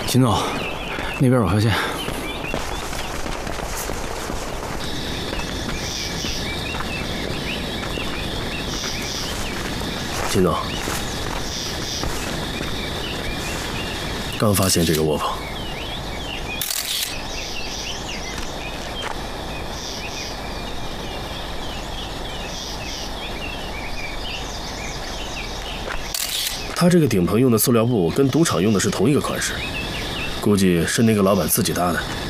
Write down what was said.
秦总，那边有发现。 秦总，刚发现这个窝棚。 他这个顶棚用的塑料布跟赌场用的是同一个款式，估计是那个老板自己搭的。